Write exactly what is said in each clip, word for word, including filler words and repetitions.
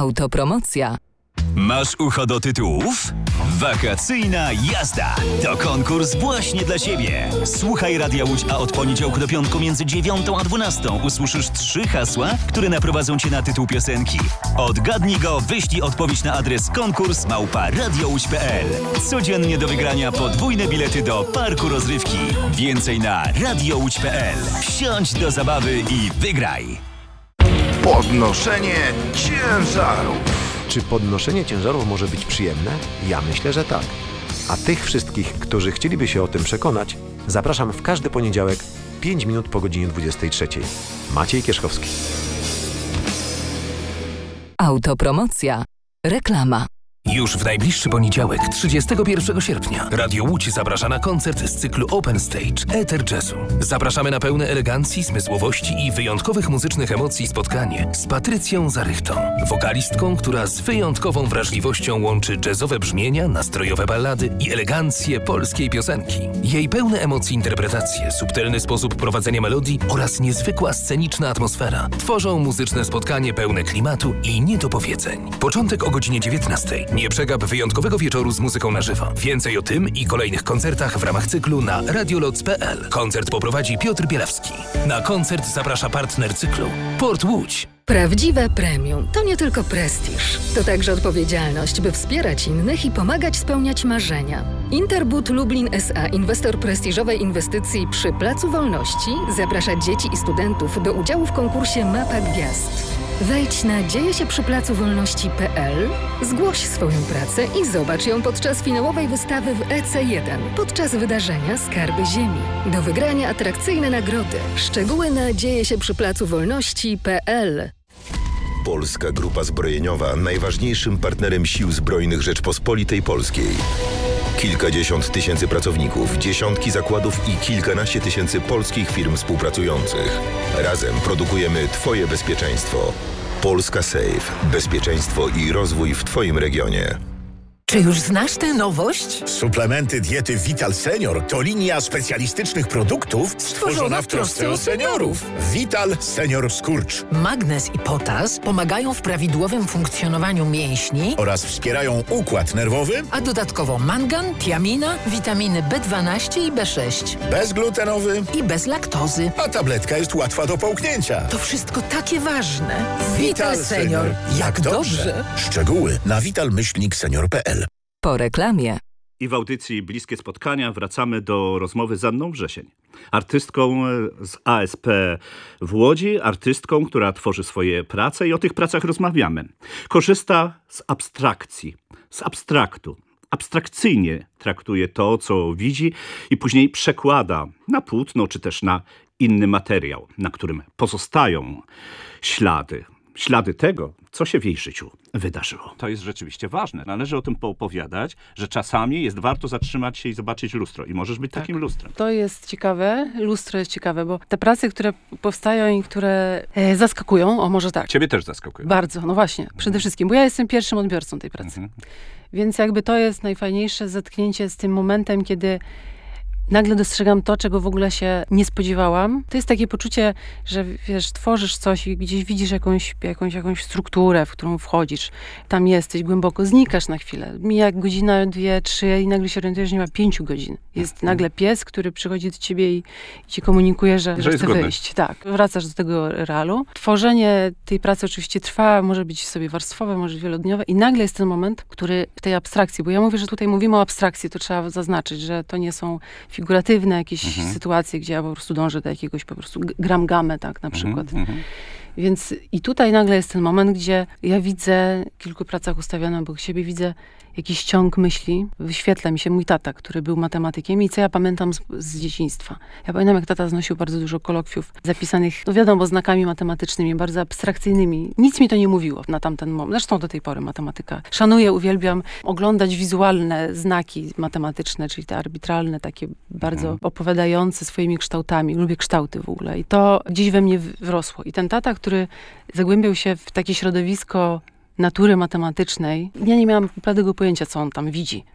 Autopromocja. Masz ucho do tytułów? Wakacyjna jazda to konkurs właśnie dla Ciebie. Słuchaj Radia Łódź, a od poniedziałku do piątku między dziewiątą a dwunastą usłyszysz trzy hasła, które naprowadzą Cię na tytuł piosenki. Odgadnij go, wyślij odpowiedź na adres konkurs małpa radiołódź kropka p l. Codziennie do wygrania podwójne bilety do parku rozrywki. Więcej na radiołódź kropka p l. Wsiądź do zabawy i wygraj. Podnoszenie ciężarów. Czy podnoszenie ciężarów może być przyjemne? Ja myślę, że tak. A tych wszystkich, którzy chcieliby się o tym przekonać, zapraszam w każdy poniedziałek, pięć minut po godzinie dwudziestej trzeciej. Maciej Kierzchowski. Autopromocja. Reklama. Już w najbliższy poniedziałek, trzydziestego pierwszego sierpnia, Radio Łódź zaprasza na koncert z cyklu Open Stage Eter Jazzu. Zapraszamy na pełne elegancji, zmysłowości i wyjątkowych muzycznych emocji spotkanie z Patrycją Zarychtą, wokalistką, która z wyjątkową wrażliwością łączy jazzowe brzmienia, nastrojowe ballady i elegancję polskiej piosenki. Jej pełne emocji interpretacje, subtelny sposób prowadzenia melodii oraz niezwykła sceniczna atmosfera tworzą muzyczne spotkanie pełne klimatu i niedopowiedzeń. Początek o godzinie dziewiętnastej. Nie przegap wyjątkowego wieczoru z muzyką na żywo. Więcej o tym i kolejnych koncertach w ramach cyklu na radioloc kropka p l. Koncert poprowadzi Piotr Bielawski. Na koncert zaprasza partner cyklu Port Łódź. Prawdziwe premium to nie tylko prestiż, to także odpowiedzialność, by wspierać innych i pomagać spełniać marzenia. Interbud Lublin S A, inwestor prestiżowej inwestycji przy Placu Wolności, zaprasza dzieci i studentów do udziału w konkursie Mapa Gwiazd. Wejdź na dzieje się przy placu wolności kropka p l, zgłoś swoją pracę i zobacz ją podczas finałowej wystawy w E C jeden, podczas wydarzenia Skarby Ziemi. Do wygrania atrakcyjne nagrody. Szczegóły na dzieje się przy placu wolności kropka p l. Polska Grupa Zbrojeniowa, najważniejszym partnerem Sił Zbrojnych Rzeczpospolitej Polskiej. Kilkadziesiąt tysięcy pracowników, dziesiątki zakładów i kilkanaście tysięcy polskich firm współpracujących. Razem produkujemy Twoje bezpieczeństwo. Polska Safe. Bezpieczeństwo i rozwój w Twoim regionie. Czy już znasz tę nowość? Suplementy diety Vital Senior to linia specjalistycznych produktów stworzona w trosce o seniorów. Vital Senior Skurcz. Magnez i potas pomagają w prawidłowym funkcjonowaniu mięśni oraz wspierają układ nerwowy, a dodatkowo mangan, tiamina, witaminy B dwanaście i B sześć. Bezglutenowy i bez laktozy. A tabletka jest łatwa do połknięcia. To wszystko takie ważne. Vital, Vital Senior. Jak, Jak dobrze. dobrze. Szczegóły na vital myślnik senior kropka p l. Po reklamie. I w audycji Bliskie Spotkania wracamy do rozmowy z Anną Wrzesień. Artystką z A S P w Łodzi, artystką, która tworzy swoje prace i o tych pracach rozmawiamy. Korzysta z abstrakcji, z abstraktu. Abstrakcyjnie traktuje to, co widzi i później przekłada na płótno czy też na inny materiał, na którym pozostają ślady. Ślady tego, co się w jej życiu wydarzyło. To jest rzeczywiście ważne. Należy o tym poopowiadać, że czasami jest warto zatrzymać się i zobaczyć lustro. I możesz być tak. takim lustrem. To jest ciekawe. Lustro jest ciekawe, bo te prace, które powstają i które e, zaskakują, o może tak. Ciebie też zaskakują. Bardzo, no właśnie. Przede wszystkim, bo ja jestem pierwszym odbiorcą tej pracy. Mhm. Więc jakby to jest najfajniejsze zetknięcie z tym momentem, kiedy nagle dostrzegam to, czego w ogóle się nie spodziewałam. To jest takie poczucie, że wiesz, tworzysz coś i gdzieś widzisz jakąś, jakąś, jakąś strukturę, w którą wchodzisz. Tam jesteś głęboko, znikasz na chwilę. Mija godzina, dwie, trzy i nagle się orientujesz, że nie ma pięciu godzin. Jest nagle pies, który przychodzi do ciebie i, i ci komunikuje, że, że, że chce godny. wyjść. Tak, wracasz do tego realu. Tworzenie tej pracy oczywiście trwa, może być sobie warstwowe, może wielodniowe i nagle jest ten moment, który w tej abstrakcji, bo ja mówię, że tutaj mówimy o abstrakcji, to trzeba zaznaczyć, że to nie są figuratywne jakieś mhm. sytuacje, gdzie ja po prostu dążę do jakiegoś po prostu gram gamę, tak, na przykład. Mhm. Więc i tutaj nagle jest ten moment, gdzie ja widzę, w kilku pracach ustawiono obok siebie, widzę jakiś ciąg myśli. Wyświetla mi się mój tata, który był matematykiem i co ja pamiętam z, z dzieciństwa. Ja pamiętam, jak tata znosił bardzo dużo kolokwiów zapisanych, no wiadomo, znakami matematycznymi, bardzo abstrakcyjnymi. Nic mi to nie mówiło na tamten moment. Zresztą do tej pory matematyka. Szanuję, uwielbiam oglądać wizualne znaki matematyczne, czyli te arbitralne, takie bardzo mhm. opowiadające swoimi kształtami. Lubię kształty w ogóle. I to gdzieś we mnie wrosło. I ten tata, który zagłębiał się w takie środowisko natury matematycznej, ja nie miałam bladego pojęcia, co on tam widzi.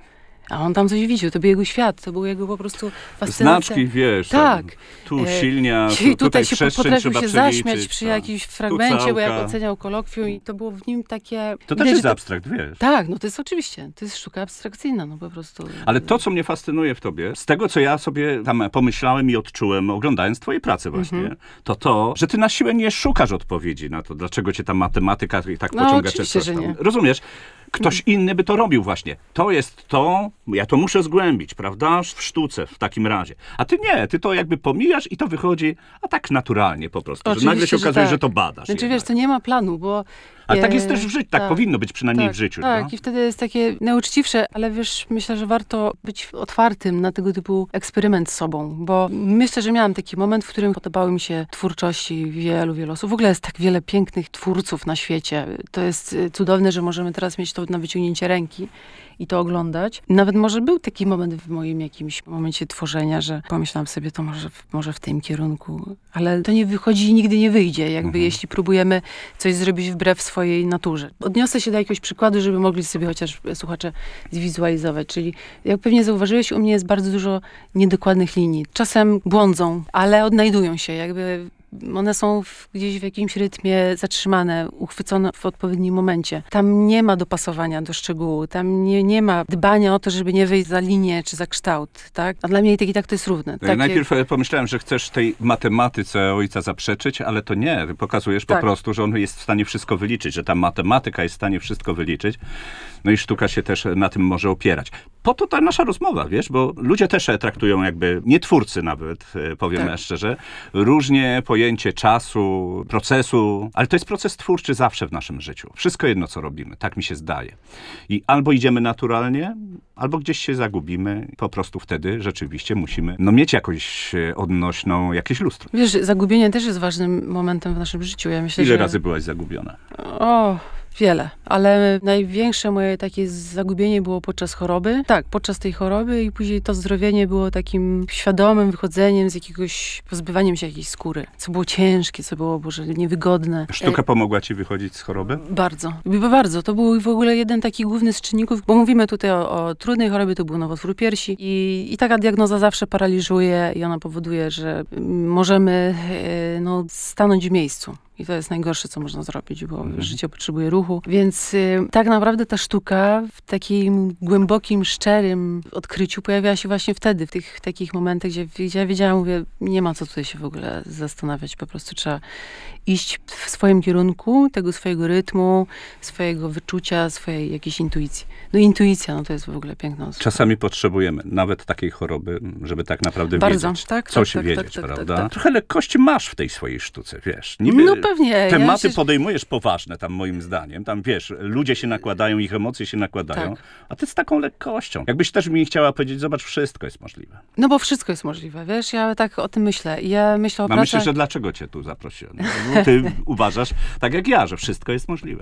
A on tam coś widział, to był jego świat, to był jego po prostu fascynacja. Znaczki, wiesz, tak. tu silnia, tu, I tutaj, tutaj się przestrzeń potrafił trzeba się przeliczyć, zaśmiać przy tak. jakimś fragmencie, bo jak całka. oceniał kolokwium i to było w nim takie... To też widać, jest że abstrakt, wiesz. Tak, no to jest oczywiście, to jest sztuka abstrakcyjna, no po prostu. Ale to, co mnie fascynuje w tobie, z tego, co ja sobie tam pomyślałem i odczułem, oglądając twoje prace właśnie, Mhm. to to, że ty na siłę nie szukasz odpowiedzi na to, dlaczego cię ta matematyka i tak No, pociąga. oczywiście, czy coś że tam. nie. Rozumiesz? Ktoś inny by to robił właśnie. To jest to, ja to muszę zgłębić, prawda? W sztuce w takim razie. A ty nie, ty to jakby pomijasz i to wychodzi, a tak naturalnie po prostu. Że Oczywiście, nagle się że okazuje, tak. że to badasz. Znaczy jednak. wiesz, to nie ma planu, bo... Ale tak e, jest też w życiu, tak, tak, powinno być przynajmniej tak, w życiu. Tak, no? i wtedy jest takie nauczciwsze, ale wiesz, myślę, że warto być otwartym na tego typu eksperyment z sobą, bo myślę, że miałam taki moment, w którym podobały mi się twórczości wielu, wielu osób. W ogóle jest tak wiele pięknych twórców na świecie. To jest y, cudowne, że możemy teraz mieć to na wyciągnięcie ręki i to oglądać. Nawet może był taki moment w moim jakimś momencie tworzenia, że pomyślałam sobie, to może w, może w tym kierunku, ale to nie wychodzi i nigdy nie wyjdzie, jakby Mhm. jeśli próbujemy coś zrobić wbrew swojej naturze. Odniosę się do jakiegoś przykładu, żeby mogli sobie chociaż słuchacze zwizualizować, czyli jak pewnie zauważyłeś, u mnie jest bardzo dużo niedokładnych linii. Czasem błądzą, ale odnajdują się, jakby one są w, gdzieś w jakimś rytmie zatrzymane, uchwycone w odpowiednim momencie. Tam nie ma dopasowania do szczegółu, tam nie, nie ma dbania o to, żeby nie wyjść za linię czy za kształt, tak? A dla mnie i tak i tak to jest równe. Ja Tak najpierw jak... pomyślałem, że chcesz tej matematyce ojca zaprzeczyć, ale to nie. Ty pokazujesz Tak. po prostu, że on jest w stanie wszystko wyliczyć, że ta matematyka jest w stanie wszystko wyliczyć. No i sztuka się też na tym może opierać. Po to ta nasza rozmowa, wiesz, bo ludzie też traktują jakby, nie twórcy nawet, powiem Tak. szczerze, różnie pojęcie czasu, procesu, ale to jest proces twórczy zawsze w naszym życiu. Wszystko jedno, co robimy, tak mi się zdaje. I albo idziemy naturalnie, albo gdzieś się zagubimy. Po prostu wtedy rzeczywiście musimy no, mieć jakąś odnośną, jakieś lustro. Wiesz, zagubienie też jest ważnym momentem w naszym życiu. Ja myślę, Ile że... razy byłaś zagubiona? O, wiele. Ale największe moje takie zagubienie było podczas choroby. Tak, podczas tej choroby i później to zdrowienie było takim świadomym wychodzeniem z jakiegoś, pozbywaniem się jakiejś skóry. Co było ciężkie, co było Boże, niewygodne. Sztuka pomogła ci wychodzić z choroby? Bardzo. Bardzo. To był w ogóle jeden taki główny z czynników, bo mówimy tutaj o, o trudnej chorobie, to był nowotwór piersi i, i taka diagnoza zawsze paraliżuje i ona powoduje, że możemy e, no, stanąć w miejscu. I to jest najgorsze, co można zrobić, bo Mhm. życie potrzebuje ruchu. Więc y, tak naprawdę ta sztuka w takim głębokim, szczerym odkryciu pojawiała się właśnie wtedy, w tych takich momentach, gdzie, gdzie ja wiedziałam, mówię, nie ma co tutaj się w ogóle zastanawiać, po prostu trzeba iść w swoim kierunku, tego swojego rytmu, swojego wyczucia, swojej jakiejś intuicji. No intuicja, no to jest w ogóle piękna osoba. Czasami potrzebujemy nawet takiej choroby, żeby tak naprawdę Bardzo. wiedzieć, Tak, co tak, się tak, wiedzieć, tak, tak, prawda? tak, tak. Trochę lekkości masz w tej swojej sztuce, wiesz. Niby No pewnie. Ja tematy myślę, podejmujesz poważne, tam moim zdaniem. Tam, wiesz, ludzie się nakładają, ich emocje się nakładają, Tak. a ty z taką lekkością. Jakbyś też mi chciała powiedzieć, zobacz, wszystko jest możliwe. No bo wszystko jest możliwe, wiesz, ja tak o tym myślę. Ja myślę o No pracach... myślę, że dlaczego cię tu zaprosiłem? No, ty uważasz, tak jak ja, że wszystko jest możliwe.